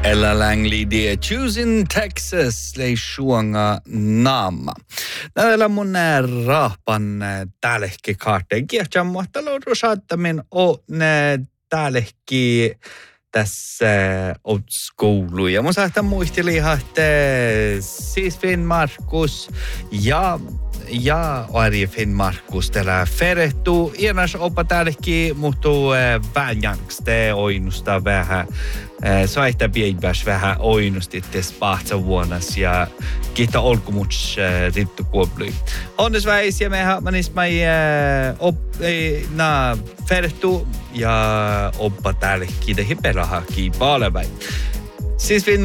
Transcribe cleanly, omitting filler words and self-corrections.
Ella Langley die Choosing Texas lei suanga naama. Näillä mun rahpan täälläkin kaarteen kiehtä, mutta luodusattamin on täälläkin tässä old-schoolu. Ja mun saattaa muisteli, että siis Finn Markus ja Ari Finn Markus tällä ferehtuu. Ienas opa täälläkin, mutta vähän jankste oinusta vähän. Saita pienpäs vähän oinusti tässä pahtsa vuonnas ja kiitos olkumuts rittu kuoblui. Onnes väis ja mehän manis mai ferehtuu ja oppa täälläkin tehi perahakin paaleväin. Siis Finn